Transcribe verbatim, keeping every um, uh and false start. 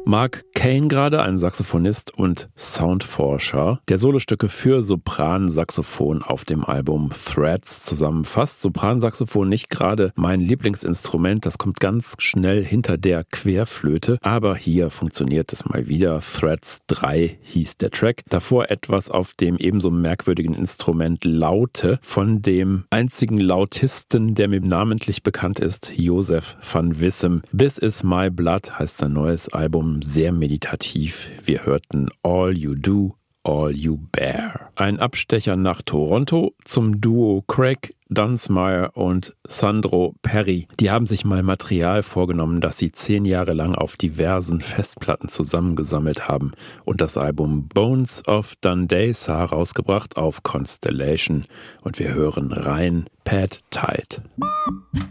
Mark Kane gerade, ein Saxophonist und Soundforscher, der Solostücke für Sopran-Saxophon auf dem Album Threads zusammenfasst. Sopran-Saxophon nicht gerade mein Lieblingsinstrument, das kommt ganz schnell hinter der Querflöte, aber hier funktioniert es mal wieder. Threads drei hieß der Track. Davor etwas auf dem ebenso merkwürdigen Instrument Laute von dem einzigen Lautisten, der mir namentlich bekannt ist, Joseph van Wissem. This Is My Blood heißt sein neues Album, sehr meditativ. Wir hörten All You Do, All You Bear. Ein Abstecher nach Toronto zum Duo Craig Dunsmire und Sandro Perry. Die haben sich mal Material vorgenommen, das sie zehn Jahre lang auf diversen Festplatten zusammengesammelt haben und das Album Bones of Dundasa rausgebracht auf Constellation. Und wir hören rein Pad Tide.